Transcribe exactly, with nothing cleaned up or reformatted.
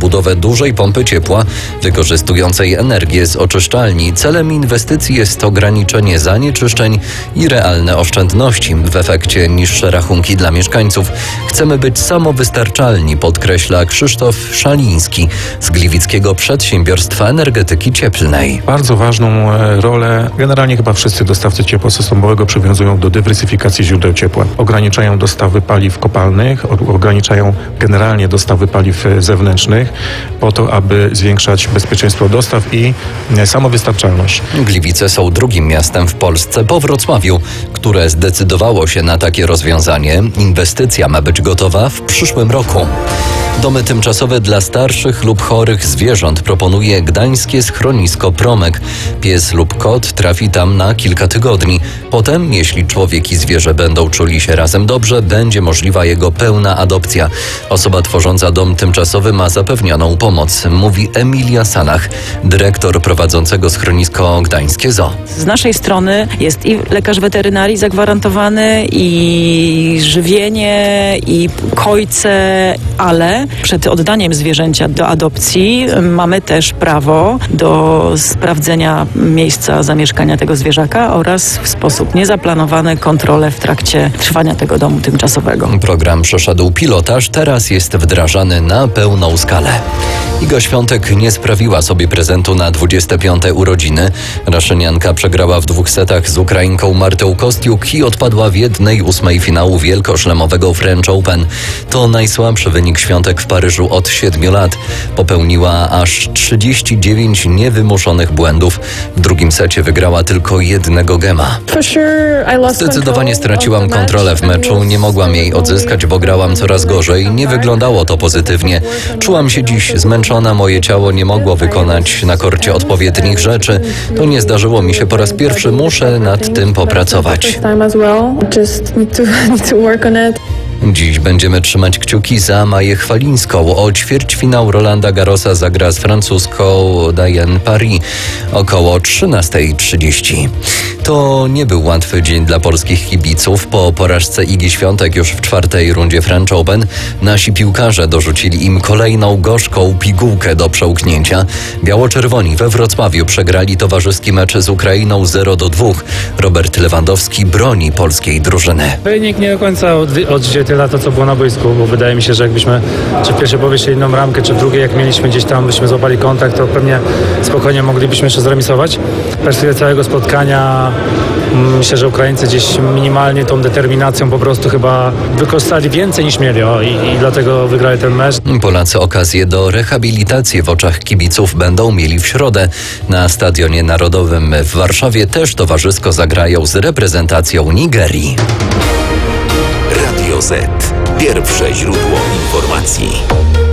budowę dużej pompy ciepła wykorzystującej energię z oczyszczalni. Celem inwestycji jest ograniczenie zanieczyszczeń i realne oszczędności. W efekcie niższe rachunki dla mieszkańców. Chcemy być samowystarczalni, podkreśla Krzysztof Szaliński z Gliwickiego Przedsiębiorstwa Energetyki Cieplnej. Bardzo ważną rolę generalnie chyba wszyscy dostawcy ciepła systemowego przywiązują do dywersyfikacji źródeł ciepła. Ograniczają dostawy paliw kopalnych, ograniczają generalnie dostawy paliw zewnętrznych po to, aby zwiększać bezpieczeństwo dostaw i samowystarczalność. Gliwice są drugim miastem w Polsce po Wrocławiu, które zdecydowało się na takie rozwiązanie. Inwestycja ma być gotowa w przyszłym roku. Domy tymczasowe dla starszych lub chorych zwierząt proponuje gdańskie schronisko Promek. Pies lub kot trafi tam na kilka tygodni. Potem, jeśli człowiek i zwierzę będą czuli się razem dobrze, będzie możliwa jego pełna adopcja. Osoba tworząca dom tymczasowy ma zapewnioną pomoc, mówi Emilia Sanach, dyrektor prowadzącego schronisko Gdańskie Zoo. Z naszej strony jest i lekarz weterynarii zagwarantowany, i żywienie, i kojce, ale przed oddaniem zwierzęcia do adopcji mamy też prawo do sprawdzenia miejsca zamieszkania tego zwierzaka oraz w sposób niezaplanowany kontrolę w trakcie trwania tego domu tymczasowego. Program przeszedł pilotaż, teraz jest wdrażany na pełną skalę. Iga Świątek nie sprawiła sobie prezentu na dwudzieste piąte urodziny. Raszynianka przegrała w dwóch setach z Ukrainką Martą Kostiuk i odpadła w jednej ósmej finału wielkoszlemowego French Open. To najsłabszy wynik Świątek w Paryżu od siedmiu lat. Popełniła aż trzydzieści dziewięć niewymuszonych błędów. W drugim secie wygrała tylko jednego gema. Zdecydowanie straciłam kontrolę w meczu, nie mogłam jej odzyskać, bo grałam coraz gorzej. Nie wyglądało to pozytywnie. Czułam się dziś zmęczona, moje ciało nie mogło wykonać na korcie odpowiednich rzeczy. To nie zdarzyło mi się po raz pierwszy, muszę nad tym popracować. Dziś będziemy trzymać kciuki za Maję Chwalińską. O ćwierćfinał Rolanda Garrosa zagra z francuską Diane Paris około trzynasta trzydzieści. To nie był łatwy dzień dla polskich kibiców. Po porażce Igi Świątek już w czwartej rundzie French Open nasi piłkarze dorzucili im kolejną gorzką pigułkę do przełknięcia. Biało-czerwoni we Wrocławiu przegrali towarzyski mecz z Ukrainą zero do dwóch. Robert Lewandowski broni polskiej drużyny. Wynik nie do końca odzwierciedla to, co było na boisku, bo wydaje mi się, że jakbyśmy czy w pierwszej połowie jeszcze inną ramkę, czy w drugiej, jak mieliśmy gdzieś tam, byśmy złapali kontakt, to pewnie spokojnie moglibyśmy jeszcze zremisować. W perspektywie całego spotkania myślę, że Ukraińcy gdzieś minimalnie tą determinacją po prostu chyba wykorzystali więcej niż mieli o, i, i dlatego wygrali ten mecz. Polacy okazję do rehabilitacji w oczach kibiców będą mieli w środę. Na Stadionie Narodowym w Warszawie też towarzysko zagrają z reprezentacją Nigerii. Radio Z. Pierwsze źródło informacji.